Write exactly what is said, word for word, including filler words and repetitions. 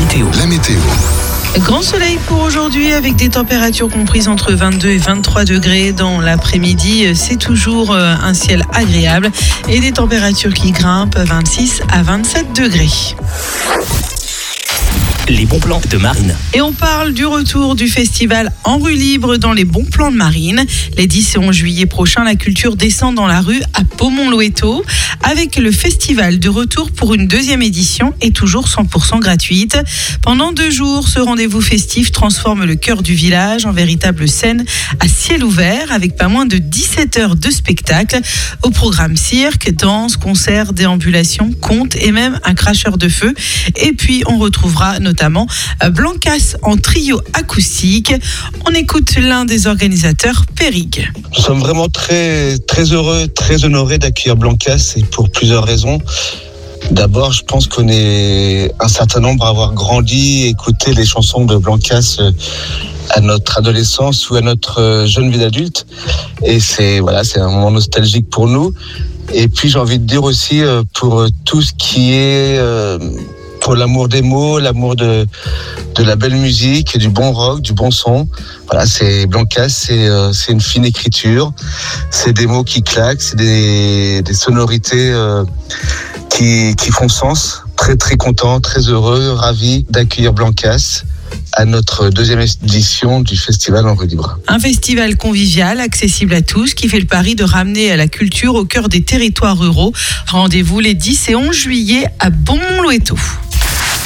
météo. La météo. Grand soleil pour aujourd'hui avec des températures comprises entre vingt-deux et vingt-trois degrés. Dans l'après-midi, c'est toujours un ciel agréable et des températures qui grimpent vingt-six à vingt-sept degrés. Les bons plans de Marine. Et on parle du retour du festival En rue libre dans les bons plans de Marine. Les dix et onze juillet prochains, la culture descend dans la rue à Beaumont-Loeto avec le festival de retour pour une deuxième édition et toujours cent pour cent gratuite. Pendant deux jours, ce rendez-vous festif transforme le cœur du village en véritable scène à ciel ouvert avec pas moins de dix-sept heures de spectacle. Au programme cirque, danse, concerts, déambulations, contes et même un cracheur de feu. Et puis on retrouvera notamment notamment Blancas en trio acoustique. On écoute l'un des organisateurs, Périg. Nous sommes vraiment très, très heureux, très honorés d'accueillir Blancas et pour plusieurs raisons. D'abord, je pense qu'on est un certain nombre à avoir grandi, écouté les chansons de Blancas à notre adolescence ou à notre jeune vie d'adulte. Et c'est, voilà, c'est un moment nostalgique pour nous. Et puis, j'ai envie de dire aussi pour tout ce qui est... Euh, pour l'amour des mots, l'amour de, de la belle musique, du bon rock, du bon son. Voilà, c'est Blancas, c'est, euh, c'est une fine écriture, c'est des mots qui claquent, c'est des, des sonorités euh, qui, qui font sens. Très très content, très heureux, ravi d'accueillir Blancas à notre deuxième édition du festival En rue libre. Un festival convivial, accessible à tous, qui fait le pari de ramener la culture au cœur des territoires ruraux. Rendez-vous les dix et onze juillet à Beaumont-Loeto.